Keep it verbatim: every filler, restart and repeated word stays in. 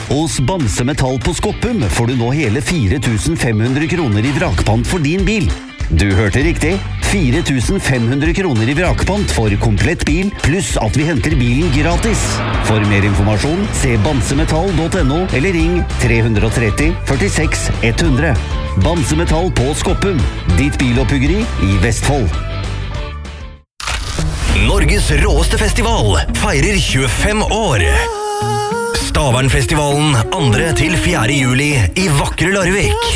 Hos Bamse Metall på Skoppum får du nå hele fire tusen fem hundre kroner i vrakpant for din bil. Du hørte riktig. fire tusen fem hundre kroner i vrakpant for komplett bil, pluss at vi henter bilen gratis. For mer informasjon, se bamsemetall punktum no eller ring tre tre null, førtiseks hundre. Bamse Metall på Skoppum, ditt bilopphuggeri i Vestfold. Norges råeste festival feirer tjuefem år. Stavernfestivalen andre til fjerde juli i vakre Larvik.